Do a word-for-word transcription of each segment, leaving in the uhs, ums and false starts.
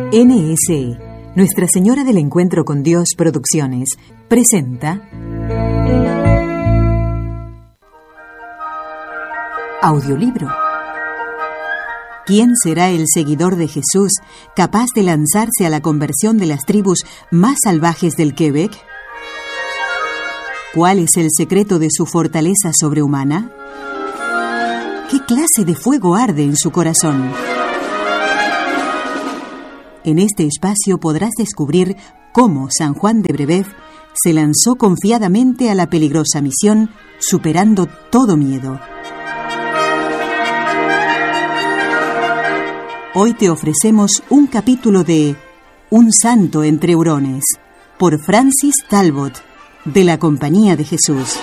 N S E, Nuestra Señora del Encuentro con Dios Producciones, presenta Audiolibro. ¿Quién será el seguidor de Jesús capaz de lanzarse a la conversión de las tribus más salvajes del Quebec? ¿Cuál es el secreto de su fortaleza sobrehumana? ¿Qué clase de fuego arde en su corazón? En este espacio podrás descubrir cómo San Juan de Brébeuf se lanzó confiadamente a la peligrosa misión, superando todo miedo. Hoy te ofrecemos un capítulo de Un santo entre hurones, por Francis Talbot, de la Compañía de Jesús.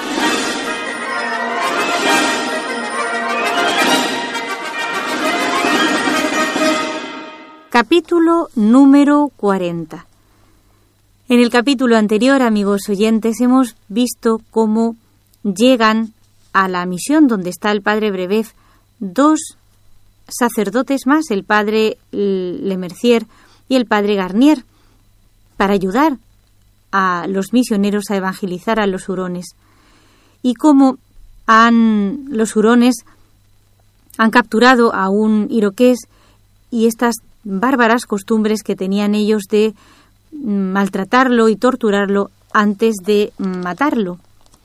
Capítulo número cuarenta. En el capítulo anterior, amigos oyentes, hemos visto cómo llegan a la misión donde está el padre Brébeuf dos sacerdotes más, el padre Lemercier y el padre Garnier, para ayudar a los misioneros a evangelizar a los hurones. Y cómo han, los hurones han capturado a un iroqués y estas bárbaras costumbres que tenían ellos de maltratarlo y torturarlo antes de matarlo.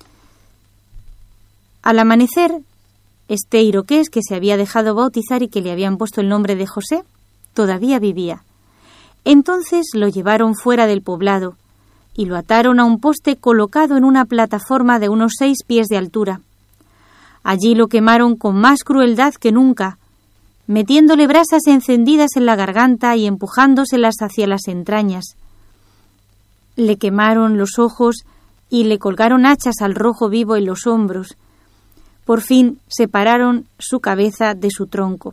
Al amanecer, este iroqués que se había dejado bautizar y que le habían puesto el nombre de José, todavía vivía. Entonces lo llevaron fuera del poblado y lo ataron a un poste colocado en una plataforma de unos seis pies de altura. Allí lo quemaron con más crueldad que nunca, metiéndole brasas encendidas en la garganta y empujándoselas hacia las entrañas. Le quemaron los ojos y le colgaron hachas al rojo vivo en los hombros. Por fin separaron su cabeza de su tronco.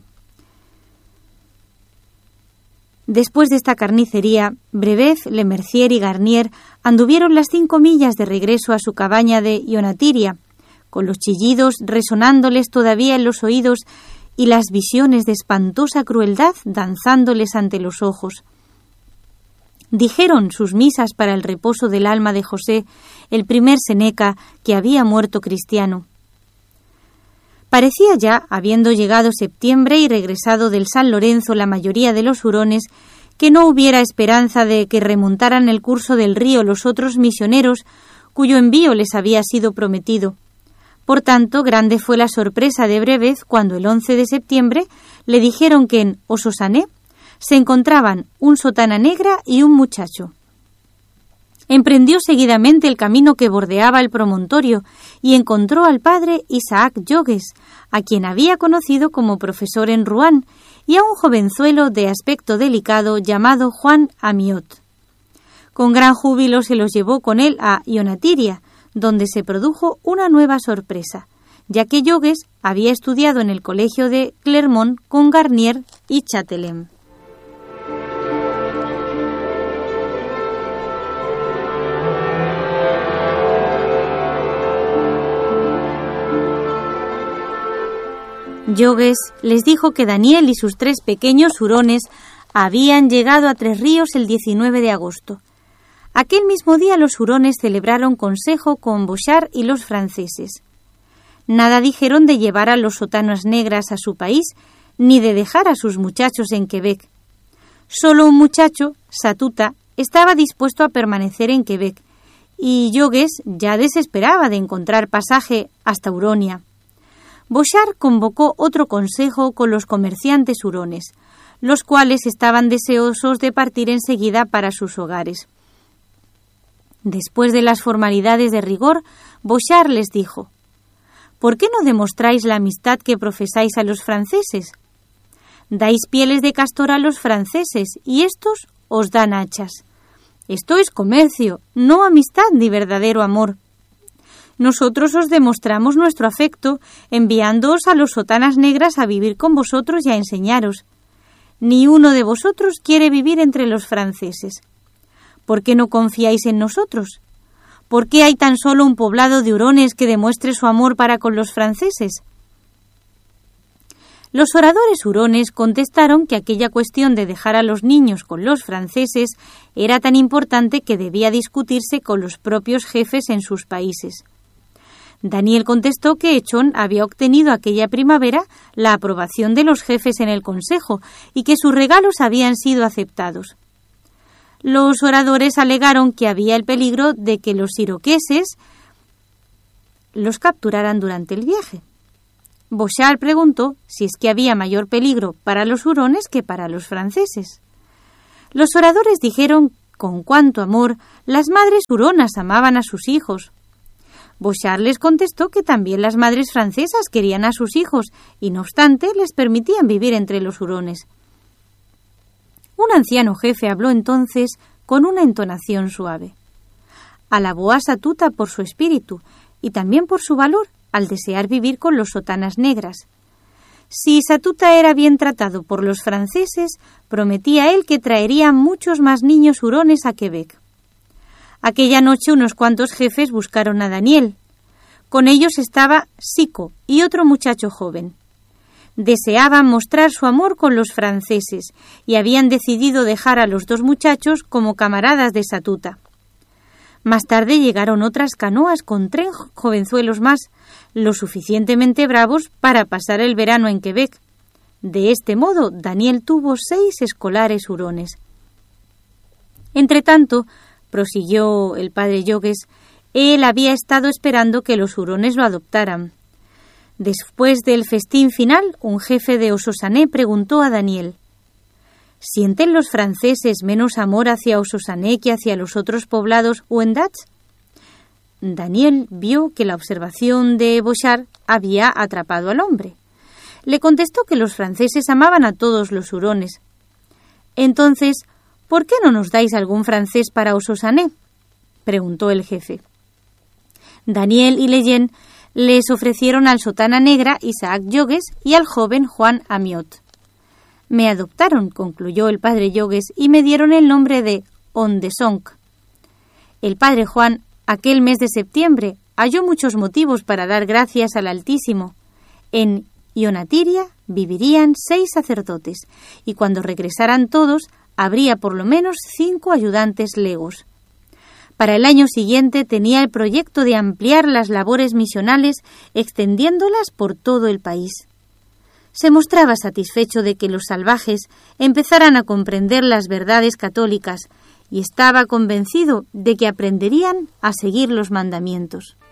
Después de esta carnicería, Brébeuf, Lemercier y Garnier anduvieron las cinco millas de regreso a su cabaña de Ionatiria, con los chillidos resonándoles todavía en los oídos y las visiones de espantosa crueldad danzándoles ante los ojos. Dijeron sus misas para el reposo del alma de José, el primer seneca que había muerto cristiano. Parecía ya, habiendo llegado septiembre y regresado del San Lorenzo la mayoría de los hurones, que no hubiera esperanza de que remontaran el curso del río los otros misioneros cuyo envío les había sido prometido. Por tanto, grande fue la sorpresa de Brébeuf cuando el once de septiembre le dijeron que en Ososané se encontraban un sotana negra y un muchacho. Emprendió seguidamente el camino que bordeaba el promontorio y encontró al padre Isaac Jogues, a quien había conocido como profesor en Rouen, y a un jovenzuelo de aspecto delicado llamado Juan Amiot. Con gran júbilo se los llevó con él a Ionatiria, donde se produjo una nueva sorpresa, ya que Jogues había estudiado en el colegio de Clermont con Garnier y Châtelain. Jogues les dijo que Daniel y sus tres pequeños hurones habían llegado a Tres Ríos el diecinueve de agosto. Aquel mismo día los hurones celebraron consejo con Bochart y los franceses. Nada dijeron de llevar a los sotanas negras a su país, ni de dejar a sus muchachos en Quebec. Solo un muchacho, Satuta, estaba dispuesto a permanecer en Quebec, y Jogues ya desesperaba de encontrar pasaje hasta Huronia. Bochart convocó otro consejo con los comerciantes hurones, los cuales estaban deseosos de partir enseguida para sus hogares. Después de las formalidades de rigor, Bochart les dijo: ¿por qué no demostráis la amistad que profesáis a los franceses? Dais pieles de castor a los franceses y estos os dan hachas. Esto es comercio, no amistad ni verdadero amor. Nosotros os demostramos nuestro afecto enviándoos a los sotanas negras a vivir con vosotros y a enseñaros. Ni uno de vosotros quiere vivir entre los franceses. ¿Por qué no confiáis en nosotros? ¿Por qué hay tan solo un poblado de hurones que demuestre su amor para con los franceses? Los oradores hurones contestaron que aquella cuestión de dejar a los niños con los franceses era tan importante que debía discutirse con los propios jefes en sus países. Daniel contestó que Echón había obtenido aquella primavera la aprobación de los jefes en el consejo y que sus regalos habían sido aceptados. Los oradores alegaron que había el peligro de que los iroqueses los capturaran durante el viaje. Bochart preguntó si es que había mayor peligro para los hurones que para los franceses. Los oradores dijeron con cuánto amor las madres huronas amaban a sus hijos. Bochart les contestó que también las madres francesas querían a sus hijos y, no obstante, les permitían vivir entre los hurones. Un anciano jefe habló entonces con una entonación suave. Alabó a Satuta por su espíritu y también por su valor al desear vivir con los sotanas negras. Si Satuta era bien tratado por los franceses, prometía él que traería muchos más niños hurones a Quebec. Aquella noche unos cuantos jefes buscaron a Daniel. Con ellos estaba Sico y otro muchacho joven. Deseaban mostrar su amor con los franceses y habían decidido dejar a los dos muchachos como camaradas de Satuta. Más tarde llegaron otras canoas con tres jovenzuelos más, lo suficientemente bravos para pasar el verano en Quebec. De este modo, Daniel tuvo seis escolares hurones. Entretanto, prosiguió el padre Jogues, él había estado esperando que los hurones lo adoptaran. Después del festín final, un jefe de Ososané preguntó a Daniel: ¿sienten los franceses menos amor hacia Ososané que hacia los otros poblados Ouendats? Daniel vio que la observación de Bochart había atrapado al hombre. Le contestó que los franceses amaban a todos los hurones. Entonces, ¿por qué no nos dais algún francés para Ososané?, preguntó el jefe. Daniel y Leyen les ofrecieron al sotana negra Isaac Jogues y al joven Juan Amiot. Me adoptaron, concluyó el padre Jogues, y me dieron el nombre de Ondesonc. El padre Juan, aquel mes de septiembre, halló muchos motivos para dar gracias al Altísimo. En Ionatiria vivirían seis sacerdotes, y cuando regresaran todos, habría por lo menos cinco ayudantes legos. Para el año siguiente tenía el proyecto de ampliar las labores misionales extendiéndolas por todo el país. Se mostraba satisfecho de que los salvajes empezaran a comprender las verdades católicas y estaba convencido de que aprenderían a seguir los mandamientos.